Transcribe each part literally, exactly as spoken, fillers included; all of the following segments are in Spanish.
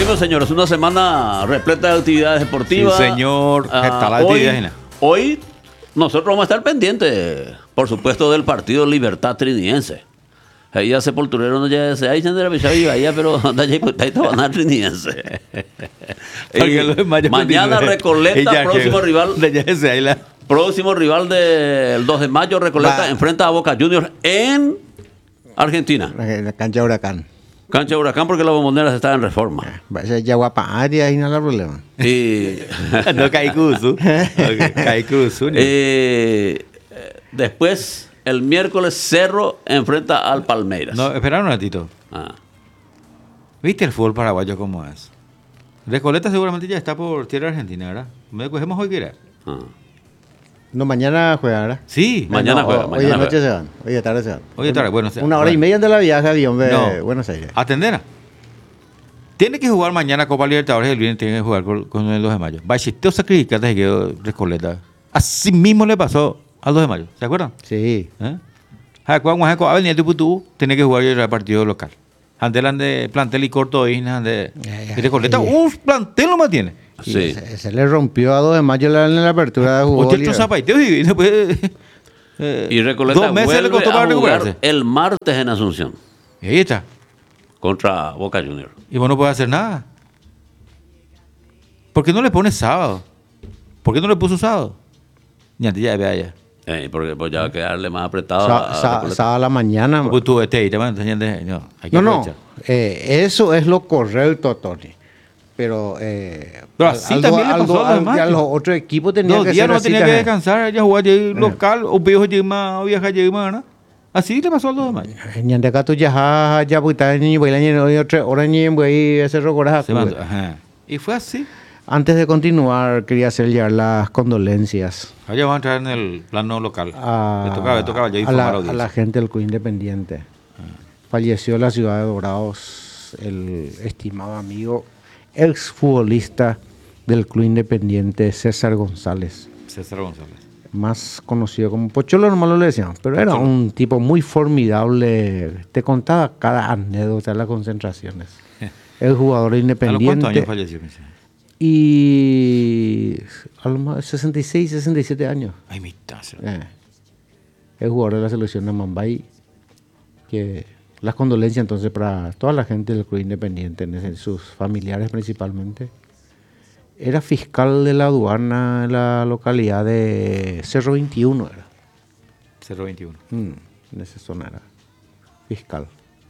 Seguimos, señores, una semana repleta de actividades deportivas. Sí, señor. Ah, Está la hoy, actividad. hoy nosotros vamos a estar pendientes, por supuesto, del partido Libertad Trinidense. Ahí ya Sepulturero no ya se ahí se viva allá, pero anda ya ahí te van a Trinidense. Mañana Recoleta, próximo rival. Próximo rival del dos de mayo, Recoleta enfrenta a Boca Juniors en Argentina. En la cancha Huracán. Cancha Huracán porque las bomboneras están en reforma. Va a ser Yaguapa área y no hay problema. Y no Caicuzu. Caicuzu. Eh, después, el miércoles, Cerro enfrenta al Palmeiras. No, espera un ratito. Ah. ¿Viste el fútbol paraguayo cómo es? Recoleta seguramente ya está por tierra argentina, ¿verdad? ¿Me cogemos hoy que era? Ah. No, mañana juega, ¿verdad? Sí. Mañana no, juega. Hoy Mañana de noche juega. se van. Hoy de tarde se van. Hoy de tarde, bueno. Una hora bueno. y media de la viaje avión de No. Buenos Aires. Atender. Tiene que jugar mañana Copa Libertadores, el viernes tiene que jugar con, con el dos de mayo. Bachiteo sacrificante se quedó Recoleta. Así mismo le pasó al dos de mayo, ¿se acuerdan? Sí. ¿Eh? A venir de Putú, tiene que jugar el partido local. Andelan de plantel y corto y de y Recoleta, un plantel no más tiene. Sí. Se, se le rompió a dos de mayo la, en la apertura de juego. Usted zapateos y después. Eh, Y Recoleta dos meses vuelve le costó para a jugar recuperarse. el martes en Asunción Y ahí está. contra Boca Juniors. Y vos no puedes hacer nada. ¿Por qué no le pones sábado? ¿Por qué no le puso sábado? Ni antes ya vea ya. Eh, porque pues ya va a quedarle más apretado. Sa- a sa- Recoleta. Sábado a la mañana. Pues tú este y te van a enseñar de. No, hay que No, no. aprovechar. Eh, eso es lo correcto, Tony. Pero, eh, Pero así también le pasó a los al- demás. ya los otros equipos tenían Dos que días ser no así. tenía que también. descansar, ella jugaba allí local, o viejo allí más, o vieja allí más, ¿no? Así le pasó al dos de mayo. Ñande acá tú ya ya puta ni baila ni no otra hora ni voy a hacer rocoras. Se mandó, ajá. Y fue así. Antes de continuar, quería hacer ya las condolencias Allá vamos a entrar en el plano local. a, Le tocaba, le tocaba ya a, informar la, a la a audiencia. la gente del Club Independiente. Falleció en la ciudad de Dorados el estimado amigo exfutbolista del Club Independiente, César González, César González. más conocido como Pocholo, nomás lo le decían, pero era Pocholo. un tipo muy formidable, te contaba cada anécdota de las concentraciones. El jugador ¿A los cuántos años independiente falleció? Me dice? y a lo más sesenta y seis, sesenta y siete años. Ay, mi taza. Eh, el jugador de la selección de Mumbai, que las condolencias entonces para toda la gente del Club Independiente, en ese- sus familiares principalmente. Era fiscal de la aduana en la localidad de Cerro veintiuno, era. cero veintiuno. Mm, en esa zona era fiscal.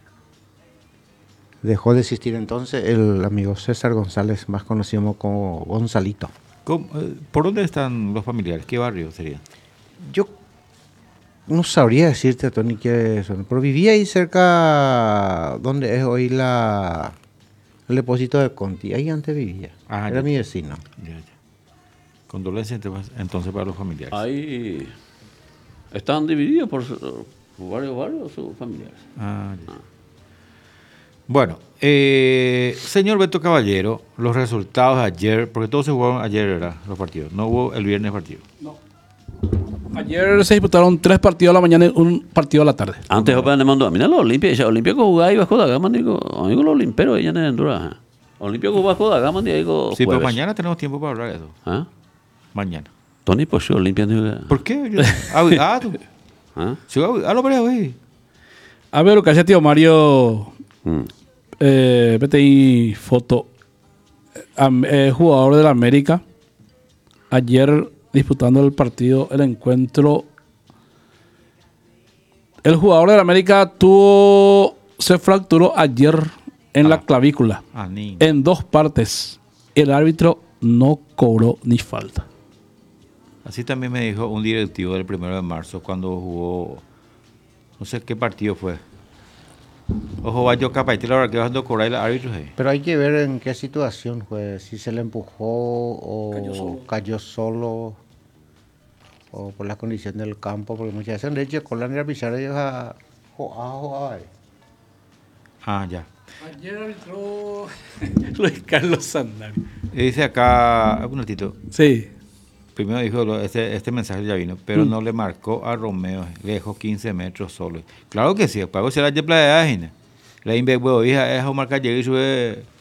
Dejó de existir entonces el amigo César González, más conocido como Gonzalito. ¿Cómo, eh, ¿Por dónde están los familiares? ¿Qué barrio sería? Yo no sabría decirte, Tony, qué son, pero vivía ahí cerca donde es hoy la el depósito de Conti. Ahí antes vivía. Ah, Era ya. mi vecino. Ya, ya. Condolencias entonces- entonces para los familiares. Ahí están divididos por, su- por varios barrios sus familiares. Ah, ya. Bueno, eh, señor Beto Caballero, los resultados de ayer, porque todos se jugaron ayer, ¿verdad? Los partidos. No hubo el viernes partido. Ayer se disputaron tres partidos a la mañana y un partido a la tarde. Antes Open le mandó, mira los Olimpia, dice, Olimpia que jugaba y Vasco da Gama, digo, amigo los Olimperos, ella en Honduras. Olimpia que Vasco da Gama, digo, Sí, pero jueves. mañana tenemos tiempo para hablar de eso. ¿Ah? Mañana. Tony, pues yo Olimpia, digo, ¿Por qué? Yo- ah, ah, tú. ¿ah? Sí, ah, lo veré hoy. A ver, lo que hacía tío Mario, Mm. eh, vete ahí, foto. Eh, am- eh, jugador de la América. Ayer disputando el partido, el encuentro. El jugador de la América tuvo, se fracturó ayer en Ah. la clavícula, Ah, ni. en dos partes. El árbitro no cobró ni falta. Así también me dijo un directivo del primero de marzo cuando jugó, no sé qué partido fue. Ojo, va yo capaz, y la hora que vas a cobrar el árbitro. eh. Pero hay que ver en qué situación fue, si se le empujó o cayó solo, o por la condición del campo, porque muchas veces de hecho con la negra pisar ellos a jugar. Ah, ya. Ayer arbitró Luis Carlos Sandari. Y dice acá, un ratito, Sí. primero dijo, lo- este, este mensaje ya vino, pero no le marcó a Romeo, le dejó quince metros solo. Claro que sí, pago será de playa, la Inve, huevo, hija, es a marcar llegar y sube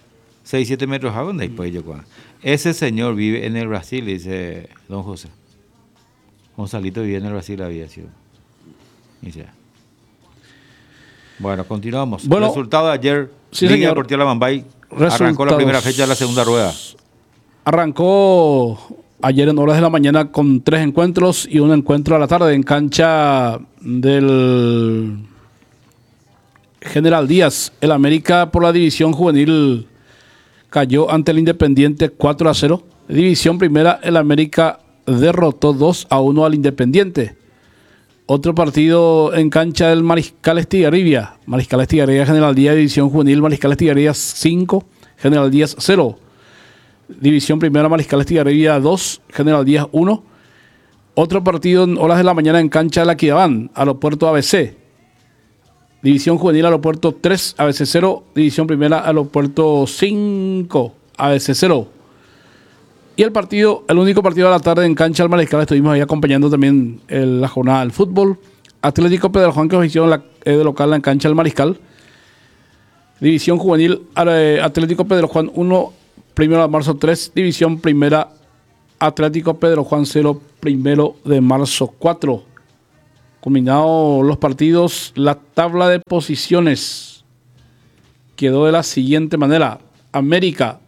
seis, siete metros a dónde después yo cuando. Ese señor vive en el Brasil, dice don José. Gonzalito vivía en el Brasil, había sido. Dice. Bueno, continuamos. Bueno, resultado de ayer, sí, Liga señor. Deportiva La Mambay arrancó Resultados. la primera fecha de la segunda rueda. Arrancó ayer en horas de la mañana con tres encuentros y un encuentro a la tarde en cancha del General Díaz. El América por la división juvenil cayó ante el Independiente cuatro a cero. División primera, el América derrotó dos a uno al Independiente. Otro partido en cancha del Mariscal Estigarribia. Mariscal Estigarribia, General Díaz, división juvenil, Mariscal Estigarribia cinco, General Díaz cero. División primera, Mariscal Estigarribia dos, General Díaz uno. Otro partido en horas de la mañana en cancha de la Quidabán, Aeropuerto A B C. División juvenil, Aeropuerto tres, A B C cero. División primera, Aeropuerto cinco, A B C cero. Y el partido, el único partido de la tarde en cancha del Mariscal, estuvimos ahí acompañando también el, la jornada del fútbol. Atlético Pedro Juan, que nos hicieron la, eh, de local en cancha del Mariscal. División juvenil, eh, Atlético Pedro Juan uno, primero de marzo tres. División primera, Atlético Pedro Juan cero, primero de marzo cuatro. Combinados los partidos, la tabla de posiciones quedó de la siguiente manera. América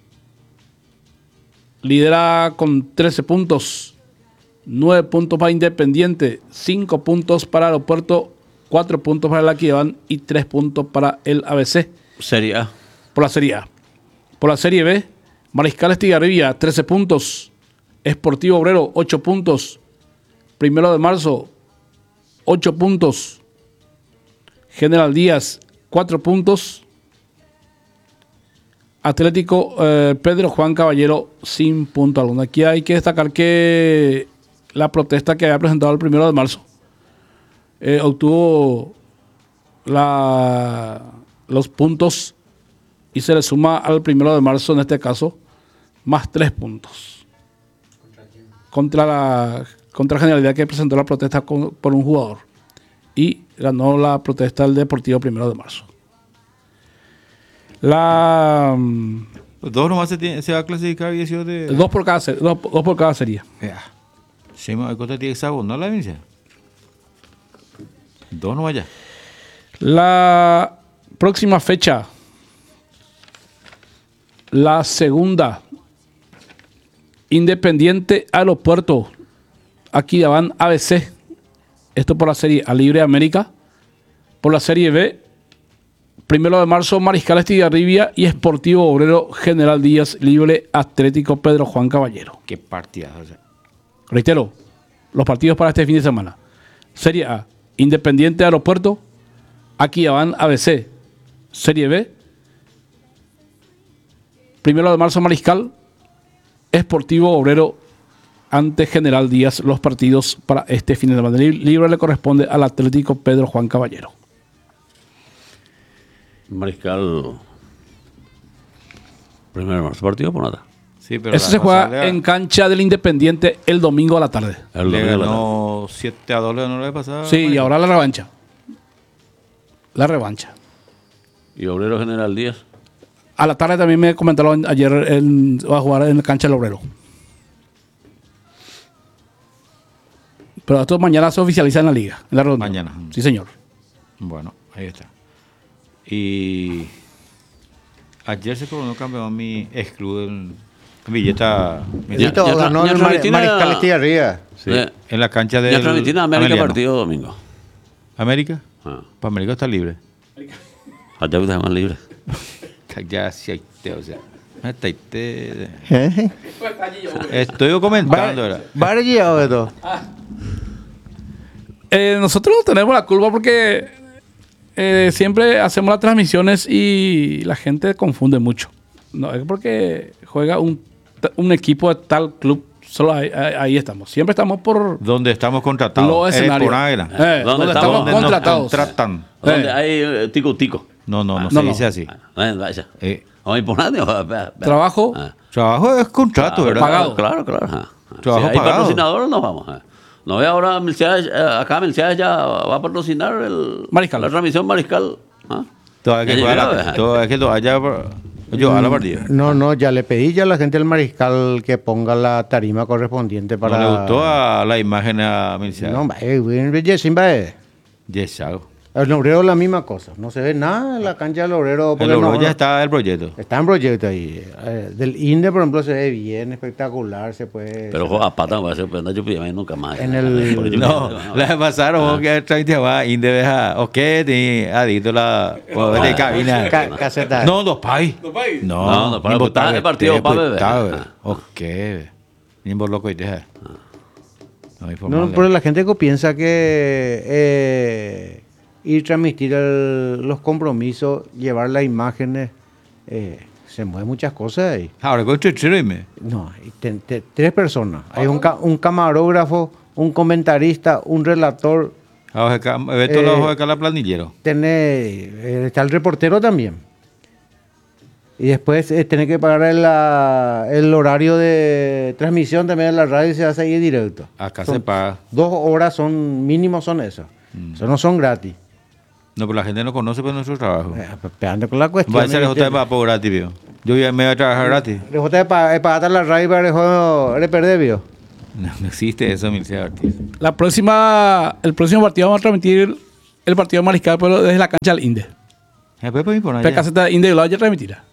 lidera con trece puntos, nueve puntos para Independiente, cinco puntos para Aeropuerto, cuatro puntos para la Quidabán y tres puntos para el A B C. Serie A. Por la Serie A. Por la Serie B, Mariscal Estigarribia, trece puntos, Sportivo Obrero, ocho puntos, Primero de Marzo, ocho puntos, General Díaz, cuatro puntos, Atlético eh, Pedro Juan Caballero sin punto alguno. Aquí hay que destacar que la protesta que había presentado el primero de marzo eh, obtuvo la, los puntos y se le suma al primero de marzo en este caso más tres puntos. Contra la contra la Generalidad que presentó la protesta con, por un jugador y ganó la protesta del Deportivo primero de marzo. La Los dos nomás se, tiene, se va a clasificar dieciocho de... dos por cada se- dos, dos por cada serie. Ya. Sí, me costa tiene sabor, ¿no la denuncia? Dos no vaya. La próxima fecha, la segunda, Independiente Aeropuerto, aquí ya van A B C, esto por la serie A Libre América, por la serie B, primero de marzo, Mariscal Estigarribia y Sportivo Obrero General Díaz Libre Atlético Pedro Juan Caballero. Qué partida. O sea. Reitero, los partidos para este fin de semana. Serie A, Independiente Aeropuerto, aquí ya van A B C. Serie B, primero de marzo, Mariscal, Sportivo Obrero ante General Díaz. Los partidos para este fin de semana. Libre le corresponde al Atlético Pedro Juan Caballero. Mariscal. Primero de marzo, partido por nada. Sí, pero Eso la se juega pasada en cancha del Independiente el domingo a la tarde. El Le domingo a la ganó siete a dos, ¿no le pasaba? Sí, y ahora la revancha. La revancha. tarde. Y Obrero General Díaz. A la tarde también me comentaron ayer, en, va a jugar en la cancha del Obrero. Pero esto mañana se oficializa en la liga, en la reunión. Mañana. Sí, señor. Bueno, ahí está. Y ayer se coronó campeón mi ex club en Villeta. Ya- Villeta ya ganó tra- en ya el Mar- transmitirá- Mariscal Estigarribia. Sí, Eh, en la cancha de Ya transmitir a América partido domingo. ¿América? Ah. Pues América está libre. Allá ustedes más libres. Ya sí, hay te- o sea. hasta ahí te- ¿Eh? Estoy comentando, ¿verdad? ¿Va llegado de todo? Eh, nosotros tenemos la culpa porque eh, siempre hacemos las transmisiones y la gente confunde mucho. No es porque juega un, un equipo de tal club, solo ahí, ahí- ahí estamos. Siempre estamos por Donde estamos contratados. los Eres escenarios. por Águila. Eh, ¿Dónde donde estamos? estamos Donde nos contratados. contratan. Donde Eh. hay eh, tico tico. No, no, no no, se no. dice así. Ah, vaya. Eh, Vamos a ir por nadie. Trabajo. Ah. trabajo es contrato, ¿verdad? Pagado. Claro, claro. ajá. Trabajo si hay pagado. patrocinadores, nos vamos. ajá. No ve ahora, Melciades, eh, acá Melciades ya va a patrocinar el, Mariscal. la transmisión Mariscal. ¿ah? Todavía que, Ya juega llegó, la- ajá. todavía que todavía Yo a la partida. No, no, ya le pedí ya a la gente del Mariscal que ponga la tarima correspondiente para... ¿No le gustó a la imagen a Milcia? No, eh, güey, ya Simba, eh. Yes, hago. El obrero la misma cosa. No se ve nada en la cancha del obrero. El porque logro no- ya está el proyecto. Está en proyecto ahí. Eh, del INDE, por ejemplo, se ve bien, espectacular. Se puede... Pero juega a pata, va a ser, pero no yo pillé nunca más. En el- Porque yo No, pillé- la pasaron que treinta va inde deja o qué ni adito la o de cabina. Ca- caseta. No, dos pais. No, No, no, para votar el partido para beber. Ok. Ni por loco y deja. No, No, informarle. pero la gente que piensa que eh, ir transmitir el- los compromisos, llevar las imágenes, eh, se mueven muchas cosas ahí. Ahora con chichero y me. No, y te- te- tres personas. Hay un, ca- un camarógrafo, un comentarista, un relator, Ahora acá, Beto Eh, la hoja acá la planillero. tenés, eh, está el reportero también. Y después eh, tenés que pagar el, la- el horario de transmisión también en la radio y se hace ahí directo. Acá Son se paga. Dos horas son, mínimo son esas. Eso no son gratis. No, pero la gente no conoce por nuestro trabajo. Eh, pues, pegando con la cuestión. Va a ser eh, el J para por gratis, vio. Yo ya me voy a trabajar gratis. El J es para pagar la radio y para el juego de perder, vio. No, no existe eso, Milcia Ortiz. La próxima, el próximo partido vamos a transmitir el partido de Mariscal, pero desde la cancha del Inde. Después para mí por La allá. caseta de Inde y lo ya transmitirá.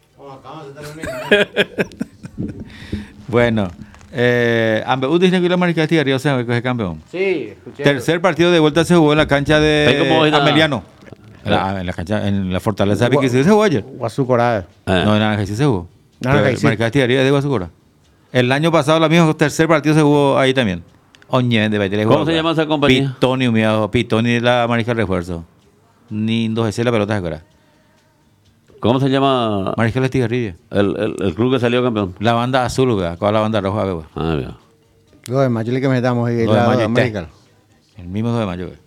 Bueno, eh, Ambe, usted dice que la Mariscal Tigre, o sea, que es campeón. Sí, escuché. Tercer partido de vuelta se jugó en la cancha Ahí como de hoy la- Ameliano. En la, en la cancha, en la fortaleza de que se jugó ayer. Guasucorada. Eh. No, en Naranja sí se jugó. Naranja Pero sí. Mariscal Tigre es de Guasucora. El año pasado, la misma tercer partido se jugó ahí también. Oñe, de Baitele. ¿Cómo se llama esa compañía? Pitoni, humillado. Pitoni de la Mariscal Refuerzo. Ni dos veces la pelota se cura. ¿Cómo se llama Mariscal Tigre. el, el, el club que salió campeón? La banda azul, ¿verdad? Con la banda roja, ¿verdad? Ah, bien. Lo de mayo que metamos ahí. Lo de la mayo, American. El mismo dos de mayo, ¿verdad?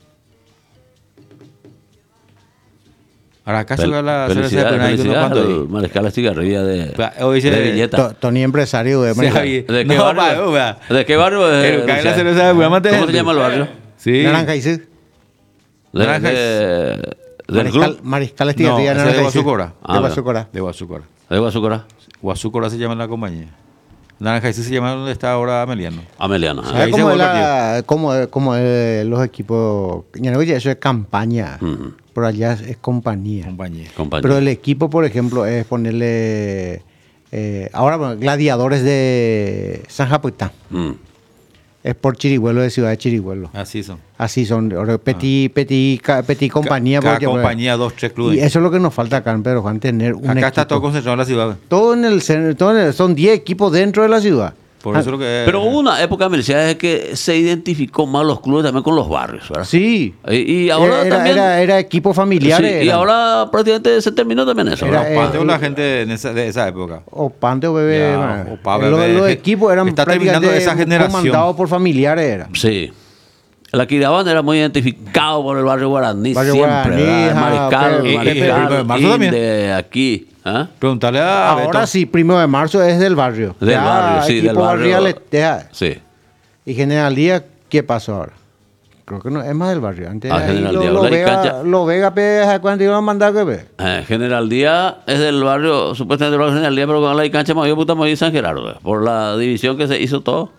Ahora acá se Fel- juega la cerveza de felicidades, Penay, uno felicidades cuando al ahí. Mariscal Estigarribia de, Pa- hoy se- de Villeta. To- Tony empresario de Sí, American. Javi. ¿De qué No, barrio? pa, vea. ¿De qué barrio es? Pero cae la Luciano? cerveza de Buenamante. ¿Cómo se llama el barrio? Sí. Naranja y sí. De, Naranja de- del Mariscal, club. Mariscal No, Estigarribia, ese es de Naranja y sí. Guasucora. Ah, De bueno. Guasucora. De Guasucora. De Guasucora. Guasucora se llama la compañía. Naranja y sí se llama donde está ahora Ameliano. Ameliano. Sí. ah. ¿Sabes Ahí se cómo, jugó es el la, cómo, es- cómo es los equipos? Ya no, eso es campaña. Ujú. Por allá es, es compañía. Compañía. Compañía. Pero el equipo, por ejemplo, es ponerle. eh, ahora, bueno, gladiadores de San Japuitán. Mm. Es por Chirihuelo, de Ciudad de Chirihuelo. Así son. Así son. ahora, Petit, petit, ca- petit compañía. Cada porque, compañía, dos, tres clubes. y eso es lo que nos falta acá en Pedro Juan, tener un Acá equipo. está todo concentrado en la ciudad. Todo en el centro, todo en el- son diez equipos dentro de la ciudad. Por Ah, eso lo que Pero hubo una época, Melchíades, que se identificó más los clubes también con los barrios, ¿verdad? Sí. Y, y ahora era, también... era, era equipo familiar. Sí, y ahora prácticamente se terminó también eso, Era, ¿verdad? eh, Pateo la gente en esa- de esa época. O Pante o Bebé. Ya, bueno, o Pa' los, Bebé. los equipos eran Está terminando prácticamente esa generación. comandados por familiares. Eran. Sí. La Quirabán era muy identificado por el barrio guaraní Barrio siempre, Guaraní, ¿verdad? ajá, Mariscal, Pepe- Mariscal, Pepe- Pepe- Marzo también. de aquí, ¿ah? Preguntarle a Ahora Beto. sí, primero de marzo es del barrio. Del barrio, sí, equipo del barrio. barriales, deja. Sí. Y General Díaz, ¿qué pasó ahora? Creo que no, es más del barrio. Antes Ah, ahí General lo, Díaz, lo, la Vega, cancha. lo Vega, pe, cuando iban a mandar que ve. Eh, General Díaz es del barrio, supuestamente del barrio General Díaz, pero con la cancha Mayor Puta Mayor San Gerardo, ¿verdad? Por la división que se hizo todo.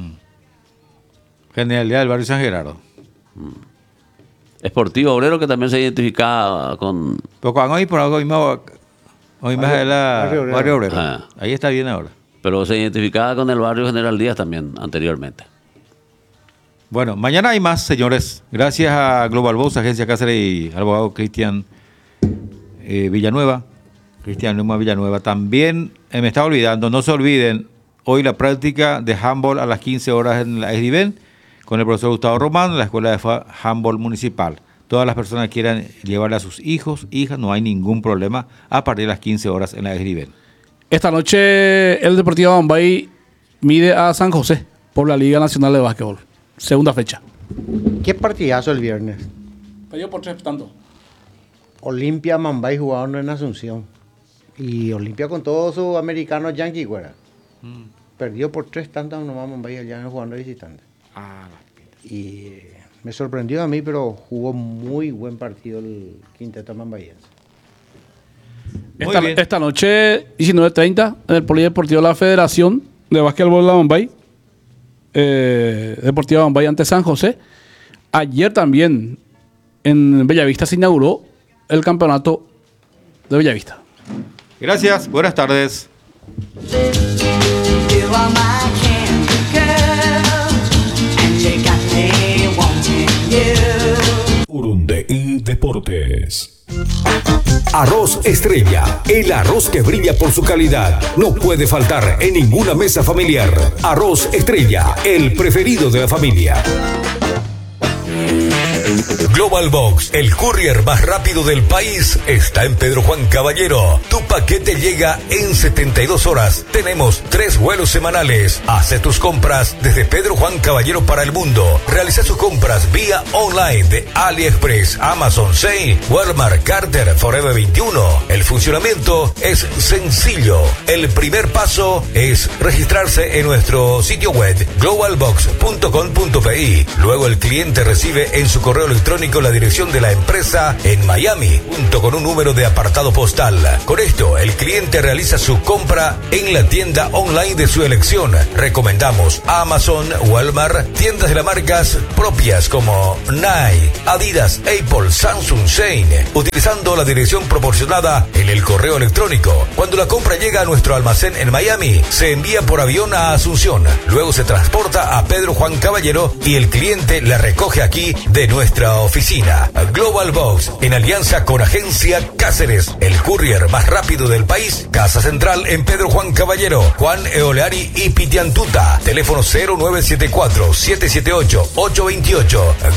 Generalidad del barrio San Gerardo. Esportivo Obrero, que también se identificaba con... Pero cuando hoy por algo hoy más hoy más de la Barrio Obrero. barrio obrero. Ah. Ahí está bien ahora. Pero se identificaba con el barrio General Díaz también anteriormente. Bueno, mañana hay más, señores. Gracias a Global Boss, Agencia Cáceres y al abogado Cristian eh, Villanueva. Cristian Luma Villanueva. También eh, me estaba olvidando, no se olviden, hoy la práctica de handball a las quince horas en la Esdiven con el profesor Gustavo Román, en la Escuela de Fa- Handball Municipal. Todas las personas que quieran llevarle a sus hijos, hijas, no hay ningún problema a partir de las quince horas en la Esdiven. Esta noche el Deportivo Bombay mide a San José por la Liga Nacional de Básquetbol. Segunda fecha. Qué partidazo el viernes. Perdió por tres tanto. Olimpia, Mambay jugaron en Asunción. Y Olimpia con todos sus americanos yankees, güera. Perdió por tres tantos nomás Mambay allá jugando de visitante. Y me sorprendió a mí, pero jugó muy buen partido el quinteto mambayense. Esta, bien. esta noche, diecinueve treinta, en el Polideportivo de la Federación de Básquetbol de la Bombay, eh, Deportiva Bombay ante San José. Ayer también en Bellavista se inauguró el campeonato de Bellavista. Gracias, buenas tardes. You are my candy girl, and you got me wanting you. Urundeí Deportes. Arroz Estrella, el arroz que brilla por su calidad. No puede faltar en ninguna mesa familiar. Arroz Estrella, el preferido de la familia. Global Box, el courier más rápido del país, está en Pedro Juan Caballero. Tu paquete llega en setenta y dos horas. Tenemos tres vuelos semanales. Hace tus compras desde Pedro Juan Caballero para el mundo. Realiza sus compras vía online de AliExpress, Amazon, Shein, Walmart, Carter, Forever veintiuno. El funcionamiento es sencillo. El primer paso es registrarse en nuestro sitio web global box punto com punto pe. Luego el cliente recibe en su correo electrónico la dirección de la empresa en Miami, junto con un número de apartado postal. Con esto, el cliente realiza su compra en la tienda online de su elección. Recomendamos Amazon, Walmart, tiendas de las marcas propias como Nike, Adidas, Apple, Samsung, Shein, utilizando la dirección proporcionada en el correo electrónico. Cuando la compra llega a nuestro almacén en Miami, se envía por avión a Asunción. Luego se transporta a Pedro Juan Caballero y el cliente la recoge aquí de nuestra oficina. Global Box, en alianza con Agencia Cáceres, el courier más rápido del país. Casa Central en Pedro Juan Caballero, Juan Eoleari y Pitiantuta. Teléfono cero nueve siete cuatro, siete siete ocho, ocho dos ocho.